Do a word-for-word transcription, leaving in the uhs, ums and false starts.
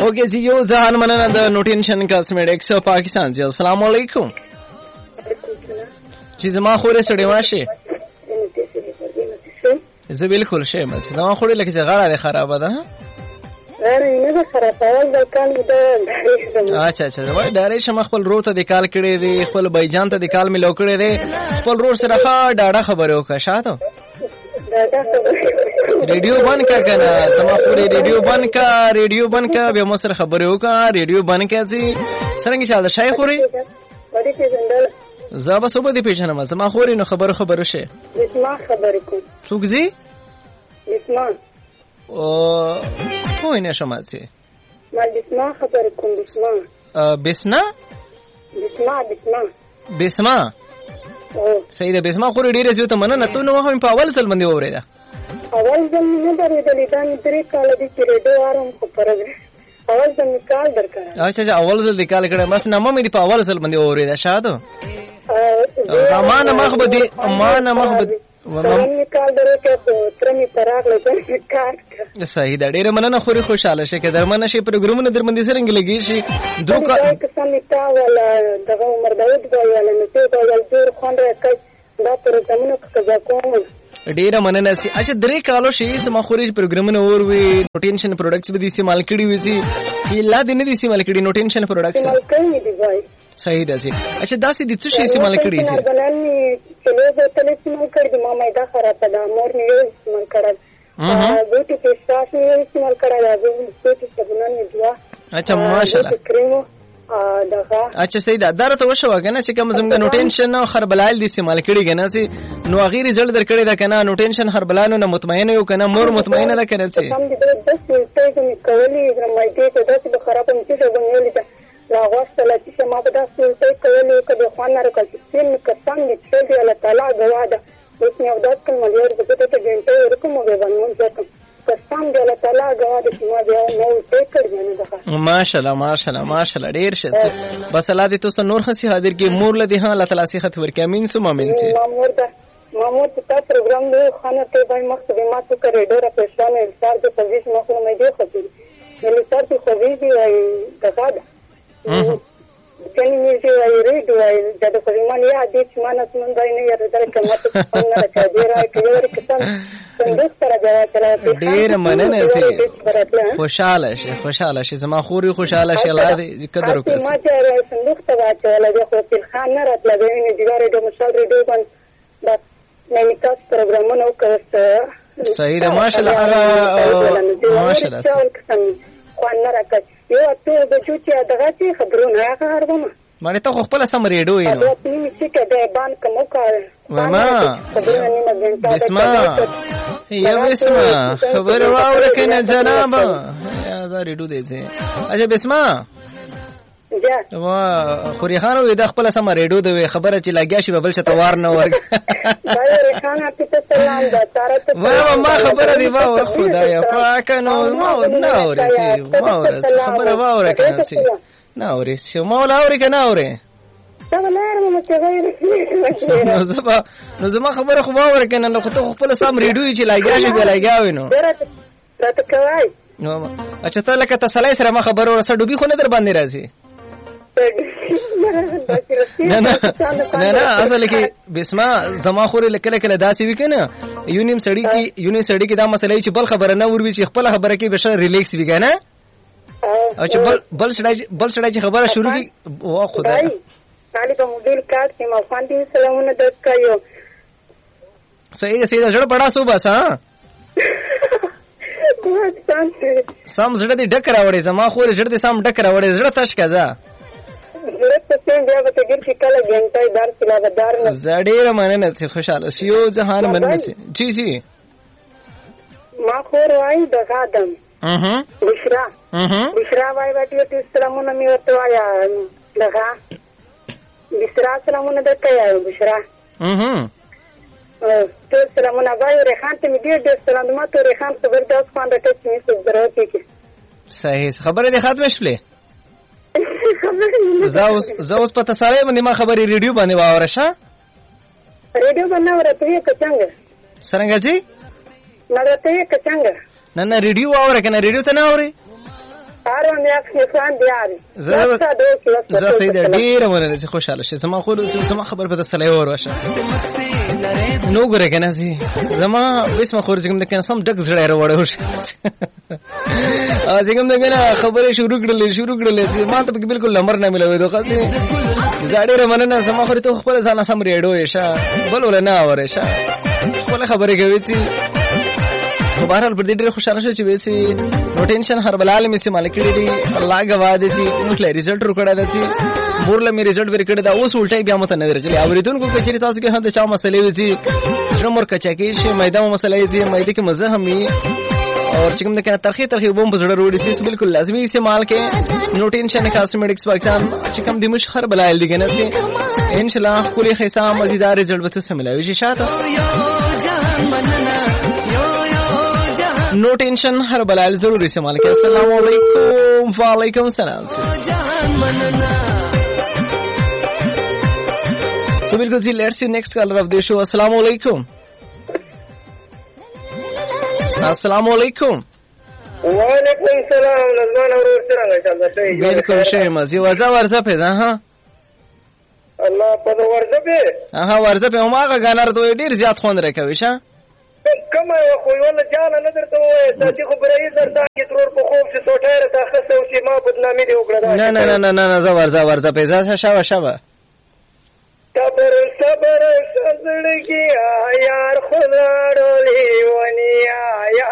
اوکے جی یو ځان مننه د نوټینشن کاسمیټکس پاکستان جی السلام علیکم چې زما خورې سړې واشه زه بالکل شه مې زما خورې لکه چې غاړه خرابه ده نه نه خرابه ول د کال د اچھا اچھا وای ډارې شم خپل روح ته د کال کړي دي خپل بایجان ته د کال مې لو کړي دي خپل روح سره ښه ډاډه خبره وکړه شاته ریډیو بند کا کنه زما خورې ریډیو بند کا ریډیو بند کا به مو سره خبره وکړه ریډیو بند کا سي څنګه چل ده شای خورې زه به صبح دی پیژنم زما خورې نو خبره خبره شه اسما خبرې کوم څوک زی اسما او خو نه شمه سي مال اسما خبرې کوم اسما بسنا اسما اسما بسما او صحیح ده بسما خورې ډیره زیاته مننه ته نو هم په اول سل باندې اورېده اول ځل نه درېدلې دا درې کال دي چې ریډیو وارم خو پرګ اول ځل کال درکړه اچھا اچھا اول ځل د کال کړه بس نامه مې په اول ځل باندې اورېده شاده امانه مخبدي امانه مخبدي ومن کال درکه ترمي پراغله کار صحیح ده ډیره مننه خوري خوشاله شي که درمنه شي پروګرامونه درمندې سره لګي شي درو کا قسم تا ولا دغه عمر داود ولا نو ته ولا جوړ خوان راکړ دا پروګرامونه کزا کوم ډیره مننه سي اچھا درې کالو شي سم خوري پروګرامونه اور وی نوټینشن پروډکټس به دي سي مال کړي وي سي الا دینه دي سي مال کړي نوټینشن پروډکټس مال کړي دي وای صحیح ده سي اچھا داسې دي څه شي سي مال کړي سي بلني چلو به تل سي مال کړي ما مې دا خراب ده مور مې یو مال کړل ا ګوتې په شاش مې سي مال کړل دا ګوتې صابون نه دوا اچھا ماشاءالله کریمو دغه اچھا صحیح ده درته وشو کنه چې کوم زمګه نوټینشن او خربلایل دي استعمال کړي کنه سي نو غیر رزلټ درکړي دا کنه نوټینشن خربلانو نه مطمئن یو کنه مور مطمئنه ده کنه سي هم دې د څه ته کوم کولی مې دې ته د څه خراب نه چې غوښنه لا غوښتل چې ما په داسې څه کولی کله خوان نه راکړ چې کسان دې چې الله تعالی غواړي اوس نو داس کوم مليار د څه ته ګنټه ورکوم به باندې ځکه کسان دې الله تعالی غواړي چې ما بیا نو څه کړی نه ده ماشاءالله ماشاءالله ماشاءالله ډیر ښه بس الله دې تاسو نور خسي حاضر کې مور لدی ها الله تعالی سي خط ورکې امين سو امين سي مامور دا مامور ته پروګرام دی خانه ته باندې مخکې ما ته کړې ډېر پېښانه انتظار د پوزیش مخ نه مې دی خو دې نو تر څو خو دې دی دغه ده کني مې چې وایي دی دا د پرېمان یا دې چې ما نه څنګه نه یاره درکه ماته څنګه راځي راځي یو کسان څنګه سره جواب کړه ډېر مننه سي خوشاله شي خوشاله شي زما خوري خوشاله شي الله دې قدر وکړي ما چې صندوق ته واچوله د خو تل خان نه راتله د وینې دیواره د مشاورې دی باندې دا مې تاسو پروګرامونه وکړ صحیح ده ماشاءالله ماشاءالله خوان نه راکړ یو ته د چوچې دغه چې خبرونه هغه هرونه مړ ته خپل سم ریډو یې نو دا نیمه چې کده باندې کوم کار ماما بسما یا بسما خبر واوره کنه جناب یا زه ریډو دې سي اچھا بسما جا وا خوري خان وې د خپل سم ریډو د خبره چې لاګیا شي بل څه توار نه ورګ دا ریخان ته سلام دا تارته وا ما خبره دی وا خدایا پاک نو ما نه ورسي ما ورسي خبره واوره کنه سي نه ورسي مولا اوري کنه اوري دا ولر مو چې غوړي نو زما نو زما خبره خو واوره کنه نو ته خپل سم ریډو چې لاګیا شي به لاګیا وینو راته کوي نو اچھا ته لکه تسلی سره ما خبره ورسره ډوبي خو نه در باندې راځي نه نه نه نه اصل کې بسما زما خوري لکه لکه داسې وی کنه یونیم سړی کې یونیم سړی کې دا مسله چې بل خبره نه ور وی چې خپل خبره کې بشر ریلیکس وی کنه او چې بل بل سړی بل سړی چې خبره شروع کی وا خدای طالب موبایل کارت کې ما فان دي سلامونه دکایو صحیح صحیح جوړ پڑا سو بس ها سم زړه دې ډک راوړې زما خوري زړه دې سم ډک راوړې زړه تاش کزا زړه ته بیا به تګر کې کله ګنټه دار سلا دار نه زړه مننه سي خوشاله شيو جهان مننه سي جی جی ما خور وای د غادم اها بشرا اها بشرا وای واټي ته سلامونه مې ورته وایا دغه بشرا سلامونه درته یا بشرا اها ته سلامونه وای ریحان ته مې ډېر ډېر سلامونه ته ریحان خبر داس خوان راکې چې مې ضرورت کې صحیح خبره دې ختمه شولې زاوس زاوس په تساوی باندې ما خبري ریډیو باندې واوره شه ریډیو باندې ورته یې کڅنګ څنګه جی مرته یې کڅنګ نه نه ریډیو واوره کنه ریډیو ته نه اوري ها هر میاخ نشان دیاري زه زه سید ډیر ورنه خوشاله شې زما خو زما خبر په تسلی اور واشه نو ګره کنه زی زما بسم خورځ کوم د کنه سم ډک زړه وړه وشه ا څنګه دغه خبره شروع کړلې شروع کړلې ما ته بالکل نمبر نه ملوي دوه خاصه زړه مننه زما خو ته خپل ځان سم ریډو شه بل ول نه اوره شه خپل خبره کوي چې بهرحال پر دې ډېر خوشاله شو چې وېسي نو ټینشن هر بلال مې سي مالک دي الله غوا دي چې نو کله ریزلټ ورکړه دي چې مورله مې ریزلټ ورکړه دا اوس الټای بیا مت نه ورچلې اوریدونکو کچې تاسو کې هدا چا مسلې وځي شرمور کچا کې شي میدان مسلې وځي مېدې کې مزه همي اور چې کوم د کنه ترخی ترخی بوم بزړه روړي سي بالکل لازمي استعمال کې نو ټینشن کاسمیټکس پاکستان چې کوم د مشخر بلایل دي کنه چې ان شاء الله کلی خیسه مزیدار ریزلټ به څه ملوي شي شاته نو ٹینشن ہر بلال ضرور استعمال کیا. السلام علیکم. وعلیکم السلام. تو بالکل جی لیٹس سی نیکسٹ کالر آف دی شو. السلام علیکم. السلام علیکم. وعلیکم السلام. نظمان اورور څنګه څنګه بالکل شی مزي ورځه ورځه په ده ها الله په ورځه په ها ورځه په ماغه غانر دوی ډیر زیات خون راکوي شه کومه خو ولا جان نه درته وای ساتي خو برای درته کی ترور په خوب چې توټایر ته خسته او چې ما بدنامي دی وکړه. نه نه نه نه نه زور زور ز پیسې شاوه شاوه صبر صبر سزړګي یار خدا ډولې ونیا